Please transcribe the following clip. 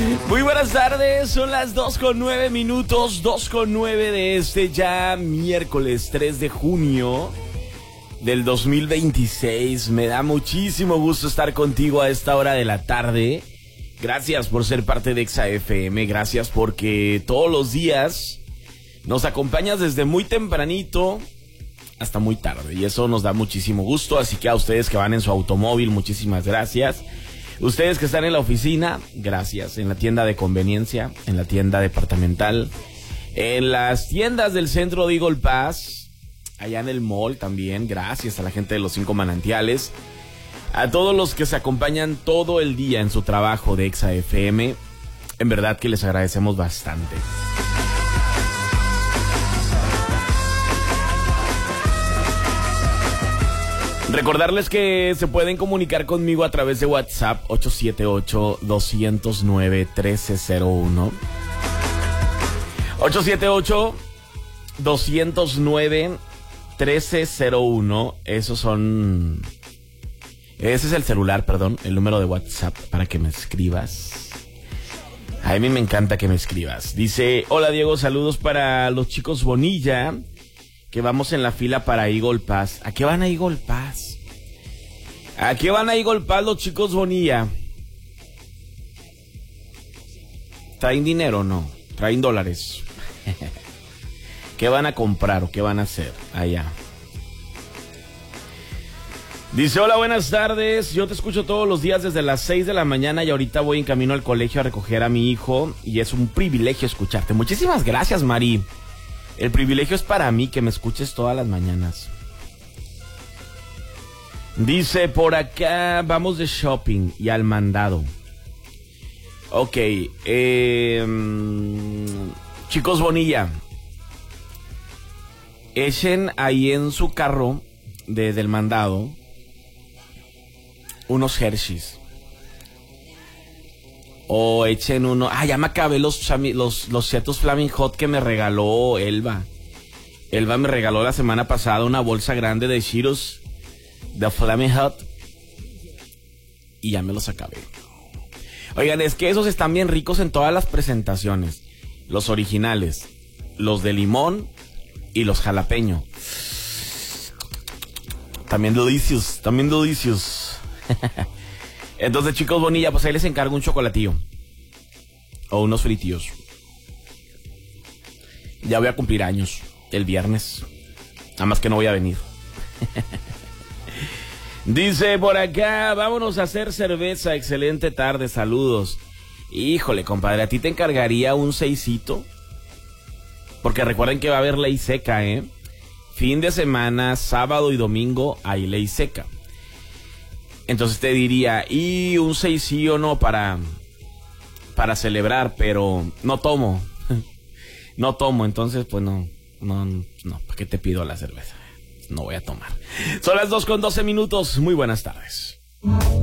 Muy buenas tardes, son las 2:09, 2:09 de este ya miércoles 3 de junio del 2026. Me da muchísimo gusto estar contigo a esta hora de la tarde. Gracias por ser parte de Exa FM, gracias porque todos los días nos acompañas desde muy tempranito hasta muy tarde y eso nos da muchísimo gusto, así que a ustedes que van en su automóvil, muchísimas gracias. Ustedes que están en la oficina, gracias. En la tienda de conveniencia, en la tienda departamental, en las tiendas del centro de Eagle Pass, allá en el mall también, gracias a la gente de los 5 manantiales, a todos los que se acompañan todo el día en su trabajo de Exa FM, en verdad que les agradecemos bastante. Recordarles que se pueden comunicar conmigo a través de WhatsApp 878-209-1301. 878-209-1301. Ese es el celular, perdón, el número de WhatsApp para que me escribas. A mí me encanta que me escribas. Dice, hola Diego, saludos para los chicos Bonilla, que vamos en la fila para Eagle Pass. ¿A qué van a Eagle Pass? ¿A qué van a Eagle Pass los chicos Bonilla? ¿Traen dinero o no? ¿Traen dólares? ¿Qué van a comprar o qué van a hacer allá? Dice, hola, buenas tardes. Yo te escucho todos los días desde las 6 de la mañana y ahorita voy en camino al colegio a recoger a mi hijo y es un privilegio escucharte. Muchísimas gracias, Mari. El privilegio es para mí que me escuches todas las mañanas. Dice, por acá vamos de shopping y al mandado. Ok, chicos Bonilla, echen ahí en su carro del mandado unos Hershey's. O echen uno... ya me acabé los Cheetos Flaming Hot que me regaló Elba. Elba me regaló la semana pasada una bolsa grande de Cheetos de Flaming Hot y ya me los acabé. Oigan, es que esos están bien ricos en todas las presentaciones. Los originales, los de limón y los jalapeño. También delicious. Entonces, chicos Bonilla, pues ahí les encargo un chocolatillo o unos fritillos. Ya voy a cumplir años el viernes, nada más que no voy a venir. Dice por acá, vámonos a hacer cerveza, excelente tarde, saludos. Híjole, compadre, a ti te encargaría un 6-cito, porque recuerden que va a haber ley seca, fin de semana, sábado y domingo hay ley seca. Entonces te diría, y un 6 sí o no para celebrar, pero no tomo. No tomo, entonces pues no, ¿para qué te pido la cerveza? No voy a tomar. Son las 2:12, muy buenas tardes.